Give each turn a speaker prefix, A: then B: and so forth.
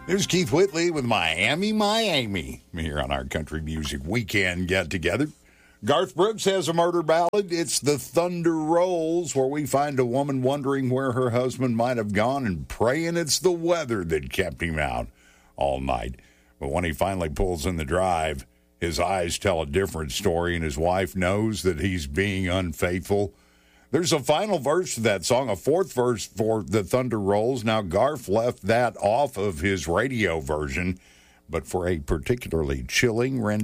A: There's Keith Whitley with Miami, Miami, here on our Country Music Weekend get-together. Garth Brooks has a murder ballad. It's The Thunder Rolls, where we find a woman wondering where her husband might have gone and praying it's the weather that kept him out all night. But when he finally pulls in the drive, his eyes tell a different story, and his wife knows that he's being unfaithful. There's a final verse to that song, a fourth verse for The Thunder Rolls. Now, Garth left that off of his radio version, but for a particularly chilling rendition.